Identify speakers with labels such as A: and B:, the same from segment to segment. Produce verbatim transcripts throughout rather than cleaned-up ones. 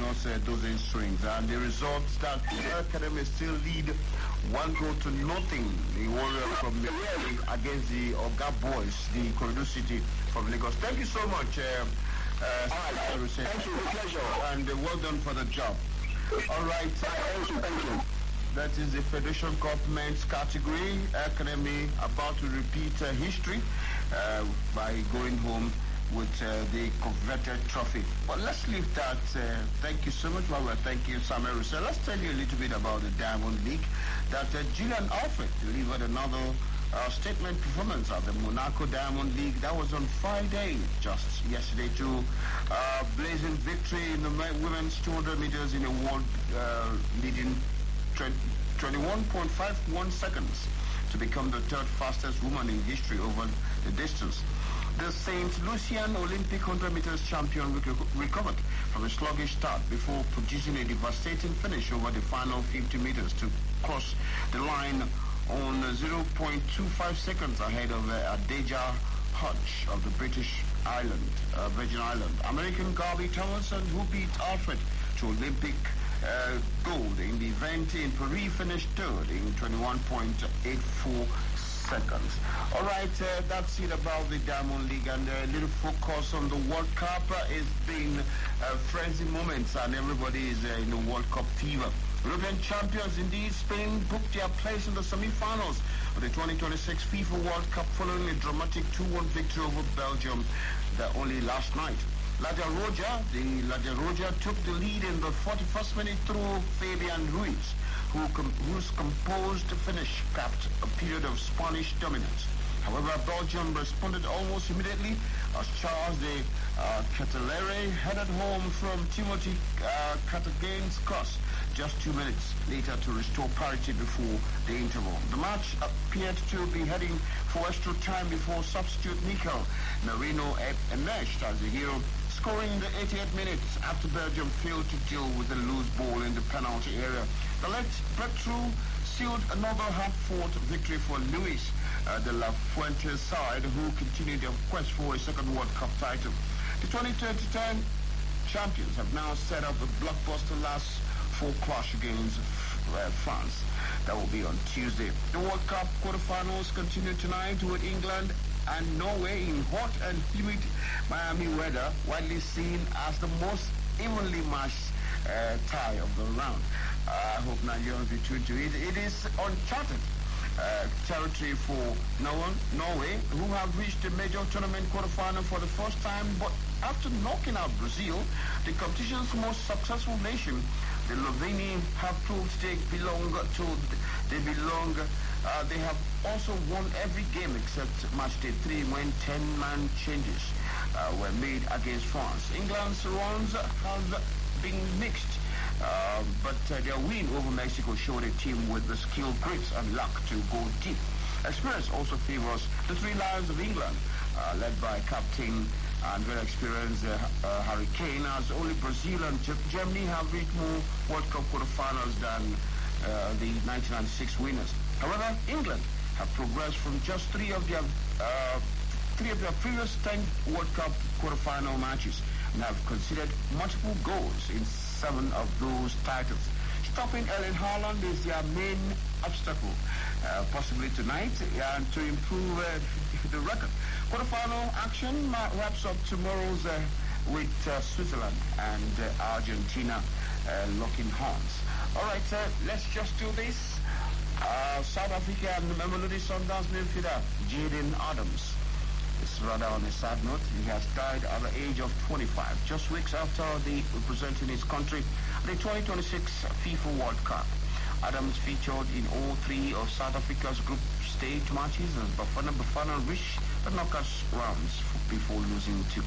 A: not uh, dozing strings. And the results that the Academy still lead one goal to nothing. The Warriors from the against the Oga Boys, the Corridor City from Lagos. Thank you so much. Uh, uh,
B: All right. Thank you. With pleasure.
A: And uh, well done for the job. All right.
B: Thank you. Thank you.
A: That is the Federation Cup men's category. Academy about to repeat uh, history uh, by going home with uh, the coveted trophy. But let's leave that. Uh, thank you so much, Mama. Thank you, Samuel Russell. Let's tell you a little bit about the Diamond League. That uh, Julian Alfred delivered another uh, statement performance at the Monaco Diamond League. That was on Friday, just yesterday, to uh, blazing victory in the women's two hundred meters in a world uh, leading twenty-one point five one seconds to become the third fastest woman in history over the distance. The Saint Lucian Olympic one hundred meters champion rec recovered from a sluggish start before producing a devastating finish over the final fifty meters to cross the line on zero point two five seconds ahead of uh, Adeja Hodge of the British Island, uh, Virgin Island. American Garby Thomason, who beat Alfred to Olympic uh, gold in the event in Paris, finished third in twenty-one point eight four seconds. All right, uh, that's it about the Diamond League, and a little focus on the World Cup. Uh, it's been uh, frenzy moments, and everybody is uh, in the World Cup fever. European champions, indeed, Spain booked their place in the semi-finals of the twenty twenty-six FIFA World Cup following a dramatic two one victory over Belgium the only last night. La Roja, the La Roja took the lead in the forty-first minute through Fabian Ruiz, who com whose composed finish capped a period of Spanish dominance. However, Belgium responded almost immediately as Charles de uh, Ketelere headed home from Timothy uh, Cartagene's cross just two minutes later to restore parity before the interval. The match appeared to be heading for extra time before substitute Mikel Merino emerged as the hero, scoring in the eighty-eighth minute after Belgium failed to deal with the loose ball in the penalty area. The late breakthrough sealed another half-fought victory for Luis uh, de la Fuente's side, who continued their quest for a second World Cup title. The twenty ten champions have now set up a blockbuster last four clash against uh, France. That will be on Tuesday. The World Cup quarterfinals continue tonight with England and Norway in hot and humid Miami weather, widely seen as the most evenly matched uh, tie of the round. Uh, I hope Nigerians will tune to it. It is uncharted uh, territory for Norway, who have reached the major tournament quarterfinal for the first time, but after knocking out Brazil, the competition's most successful nation, the Slovenians have proved they belong to, they belong, uh, they have also won every game except match day three when ten-man changes uh, were made against France. England's runs have been mixed, uh, but uh, their win over Mexico showed a team with the skill, grit, and luck to go deep. Experience also favors the Three Lions of England, uh, led by Captain and very experienced uh, uh, Harry Kane, as only Brazil and G Germany have reached more World Cup quarterfinals than uh, the nineteen ninety-six winners. However, England have progressed from just three of their uh, three of their previous ten World Cup quarterfinal matches and have conceded multiple goals in seven of those titles. Stopping Erling Haaland is their main obstacle, uh, possibly tonight, and uh, to improve uh, the record. Quarterfinal action wraps up tomorrow's uh, with uh, Switzerland and uh, Argentina uh, locking horns. All right, uh, let's just do this. Uh, South Africa and Mamelodi Sundowns midfielder Jaden Adams. It's rather on a sad note. He has died at the age of twenty-five, just weeks after the representing his country at the twenty twenty-six FIFA World Cup. Adams featured in all three of South Africa's group stage matches as Bafana Bafana reached the knockout rounds before losing to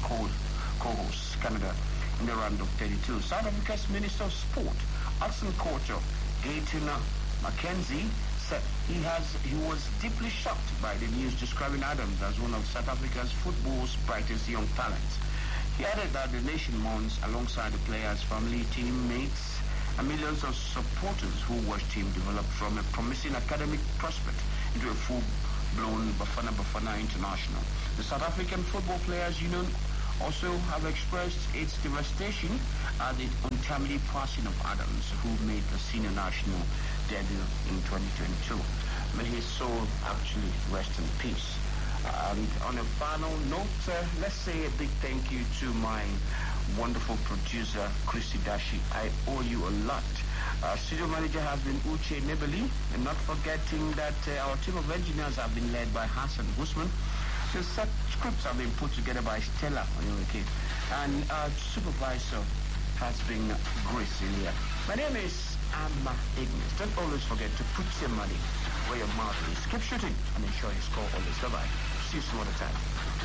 A: co-host Canada in the round of thirty-two. South Africa's Minister of Sport, Axel Kocho Gayton Mackenzie, said he has he was deeply shocked by the news describing Adams as one of South Africa's football's brightest young talents. He added that the nation mourns alongside the players, family, teammates, and millions of supporters who watched him develop from a promising academic prospect into a full-blown Bafana Bafana international. The South African Football Players Union also have expressed its devastation at the untimely passing of Adams, who made the senior national debut in twenty twenty-two. May his soul actually rest in peace. And on a final note, uh, let's say a big thank you to my wonderful producer, Christy Dashi. I owe you a lot. Our studio manager has been Uche Nebeli, and not forgetting that uh, our team of engineers have been led by Hassan Guzman. The set scripts have been put together by Stella Onyeweke, and our supervisor has been Grace Elia. My name is Amma Ignis. Don't always forget to put your money where your mouth is. Keep shooting and ensure you score always. Bye-bye. See you some other time.